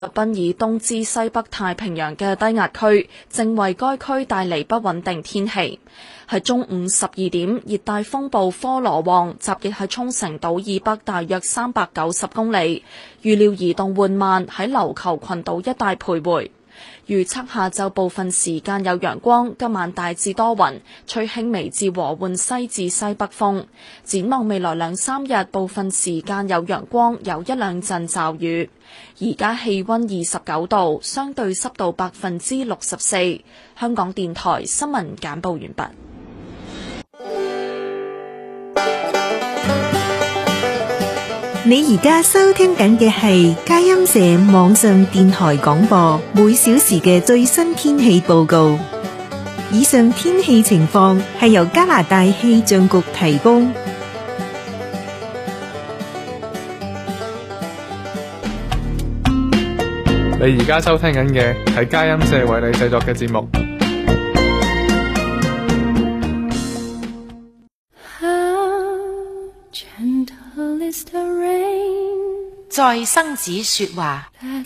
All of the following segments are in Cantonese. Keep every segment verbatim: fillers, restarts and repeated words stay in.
賓以東至西北太平洋嘅低壓區，正為該區帶嚟不穩定天氣。喺中午十二點，熱帶風暴科羅旺集結喺沖繩島以北大約三百九十公里，預料移動緩慢喺琉球群島一帶徘徊。預測下晝部分時間有陽光，今晚大致多雲，吹輕微至和緩西至西北風。展望未來兩三日，部分時間有陽光，有一兩陣驟雨。而家氣溫二十九度，相對濕度百分之六十四。香港電台新聞簡報完畢。 你而家收聽緊嘅係佳音社網上電台廣播，每小時嘅最新天氣報告。以上天氣情況係由加拿大氣象局提供。 你而家收聽緊嘅係佳音社為你製作嘅節目。 在生子說話，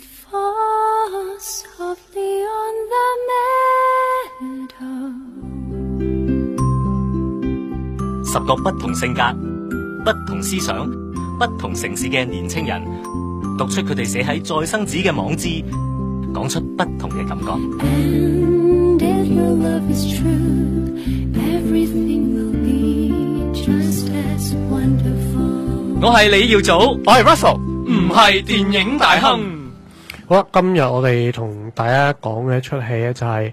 十個不同性格、不同思想、不同城市嘅年青人，讀出佢哋寫喺再生子嘅網誌，講出不同嘅感覺。我係李耀祖，我係 Russell， 唔係電影大亨。 好啦，今日我哋同大家講嘅一出戲咧就係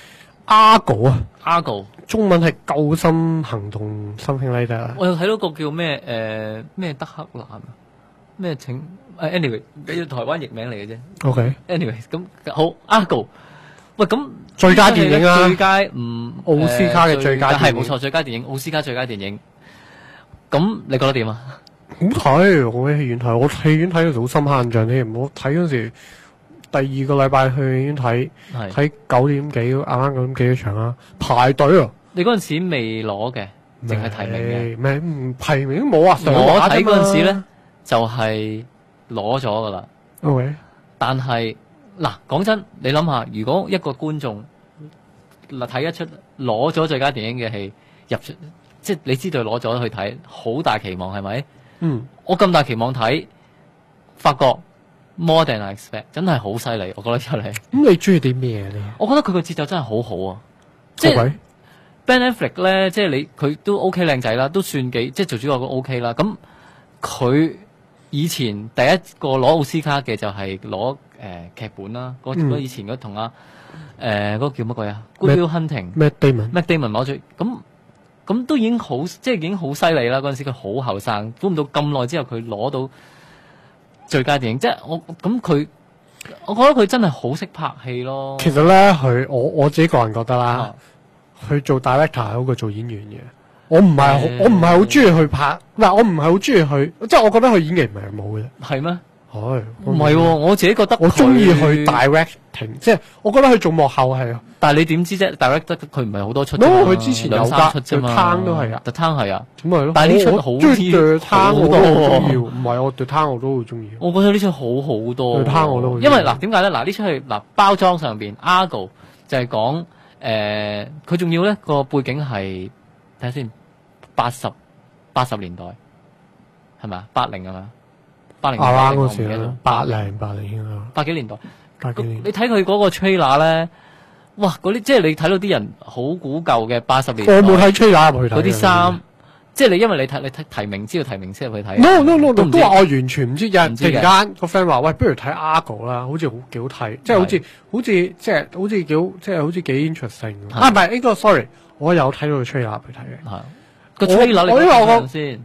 Argo 啊 Argo 中文係救生行動 something like that。 我有睇到個叫咩誒咩德克蘭啊，咩請誒 anyway， 呢個台灣譯名嚟嘅啫。OK，anyway 咁好 Argo。喂，咁最佳電影啊， 最佳唔奧斯卡嘅最佳電影係冇錯，最佳電影奧斯卡最佳電影。咁你覺得點啊？ 好睇，我喺戲院睇，我戲院睇到好深刻印象添。我睇嗰時第二個禮拜去戲院睇，睇九點幾啱啱九點幾嘅場啦，排隊啊！ 你嗰陣時未攞嘅，淨係提名嘅， 咩唔提名都冇啊！ 我睇嗰陣時咧就係攞咗噶啦。 OK， 但係嗱，講真，你諗下，如果一個觀眾嗱睇一出攞咗最佳電影嘅戲入出，即係你知道攞咗去睇，好大期望係咪？ 嗯， 我咁大期望睇，發覺 more than I expect， 真係好犀利，我覺得出嚟。 咁你中意啲咩咧？ 我覺得佢個節奏真係好好啊！即係 Ben Affleck 咧，即係你佢都 OK 靚仔啦，都算幾即係做主角都 OK 啦。咁佢以前第一個攞奧斯卡嘅就係攞誒劇本啦，嗰、嗯、以前嗰同阿誒嗰個叫乜鬼啊 Good Will Hunting，Matt Damon，Matt Damon 攞咗咁。咁都已經好，即係已經好犀利啦！嗰陣時佢好後生，估唔到咁耐之後佢攞到最佳電影，即係我咁佢，我覺得佢真係好識拍戲咯。 其實咧，佢我我自己個人覺得啦，佢、啊、做 director 係好過做演員嘅。我唔係、欸，我唔係好中意去拍，嗱，我唔係好中意去，即係我覺得佢演技唔係冇嘅。 係咩？ 係唔係？我自己覺得我中意去 directing， 即係我覺得佢做幕後係。 但係你點知啫 ？direct 得佢唔係好多出。 no， 佢之前有三出啫嘛。 The Town 都係啊 The Town 係啊。 咁咪咯。 但係呢出好啲， 好多。唔係我 The Town 我都好中意。 我覺得呢出好好多。 The Town 我都好。 因為嗱，點解咧？嗱，呢出係嗱包裝上邊 Argo 就係講誒，佢仲要咧個背景係睇下先，八十八十年代係咪啊？八零係咪？八零啱嗰時啦，八零八零啊， 八幾年代， 八幾年。 你睇佢嗰個 trailer 咧，哇！嗰啲即係你睇到啲人好古舊嘅八十年代。 我冇睇 trailer 入去睇。 嗰啲衫，即係你因為你睇你睇提名知道提名先入去睇。 No no no， 都都話我完全唔知，有人突然間個 friend 話：喂，不如睇 Argo 啦，好似好幾好睇，即係好似好似即係好似幾好，即係好似幾 interesting。啊，唔係呢個 sorry，我有睇到個 trailer 去睇嘅。係個 trailer 你講先。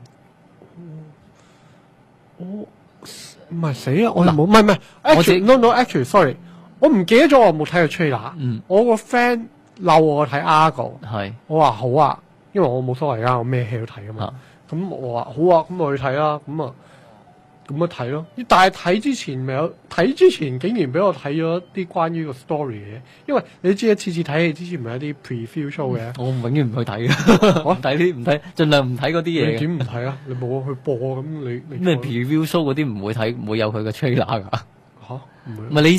我唔係死啊！我冇，唔係唔係 actually no no actually sorry， 我唔記得咗我有冇睇過 trailer。嗯，我個 friend 嬲我睇 Argo， 係我話好啊，因為我冇所謂啊，我咩戲都睇噶嘛。咁我話好啊，咁我去睇啦。咁啊，咁咪睇咯。但係睇之前咪有睇之前，竟然俾我睇咗啲關於個 story 嘅，因為你知一次次睇戲之前咪有啲 preview show 嘅。 我永遠唔去睇嘅，我唔睇啲唔睇，盡量唔睇嗰啲嘢。 你點唔睇啊？你冇去播咁你咩 preview show 嗰啲唔會睇，唔會有佢嘅 trailer 噶。 嚇唔會。 唔係你